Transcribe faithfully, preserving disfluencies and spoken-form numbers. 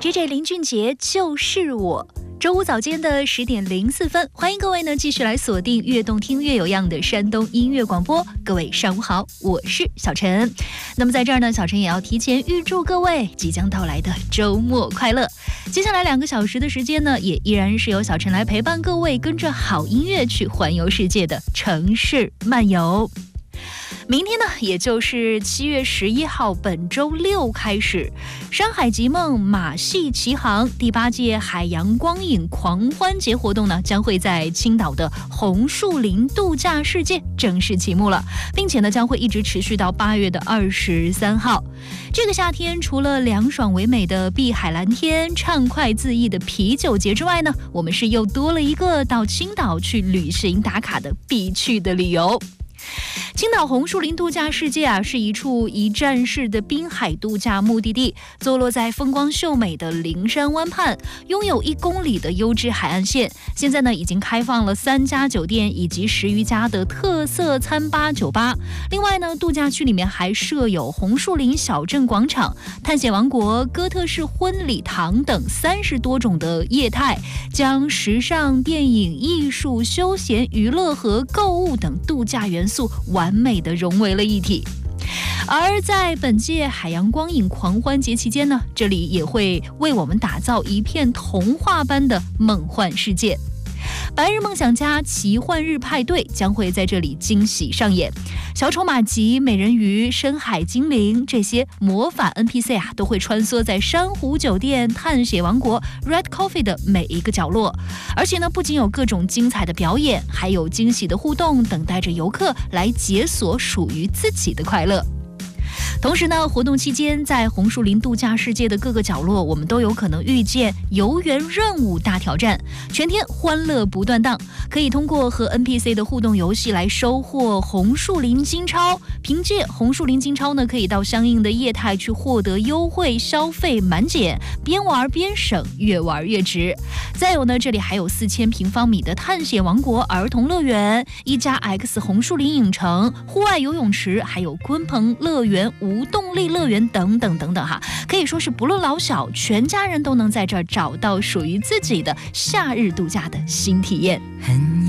J J 林俊杰就是我。周五早间的十点零四分，欢迎各位呢继续来锁定越动听越有样的山东音乐广播。各位上午好，我是小陈。那么在这儿呢，小陈也要提前预祝各位即将到来的周末快乐。接下来两个小时的时间呢，也依然是由小陈来陪伴各位，跟着好音乐去环游世界的城市漫游。明天呢，也就是七月十一号，本周六开始，山海极梦马戏奇航第八届海洋光影狂欢节活动呢，将会在青岛的红树林度假世界正式启幕了，并且呢，将会一直持续到八月的二十三号。这个夏天，除了凉爽唯美的碧海蓝天、畅快恣意的啤酒节之外呢，我们是又多了一个到青岛去旅行打卡的必去的旅游。青岛红树林度假世界啊，是一处一站式的滨海度假目的地，坐落在风光秀美的灵山湾畔，拥有一公里的优质海岸线。现在呢，已经开放了三家酒店以及十余家的特色餐吧酒吧。另外呢，度假区里面还设有红树林小镇广场、探险王国、哥特式婚礼堂等三十多种的业态，将时尚、电影、艺术、休闲、娱乐和购物等度假元素完美的融为了一体。而在本届海洋光影狂欢节期间呢，这里也会为我们打造一片童话般的梦幻世界。白日梦想家奇幻日派对将会在这里惊喜上演，小丑马吉、美人鱼、深海精灵这些魔法 N P C 啊，都会穿梭在珊瑚酒店、探险王国、Red Coffee 的每一个角落。而且呢，不仅有各种精彩的表演，还有惊喜的互动，等待着游客来解锁属于自己的快乐。同时呢，活动期间在红树林度假世界的各个角落，我们都有可能遇见游园任务大挑战，全天欢乐不断档。可以通过和 N P C 的互动游戏来收获红树林金钞，凭借红树林金钞呢，可以到相应的业态去获得优惠消费满减，边玩边省，越玩越值。再有呢，这里还有四千平方米的探险王国儿童乐园、一加 X 红树林影城、户外游泳池，还有鲲鹏乐园、无动力乐园等等等等哈，可以说是不论老小，全家人都能在这儿找到属于自己的夏日度假的新体验。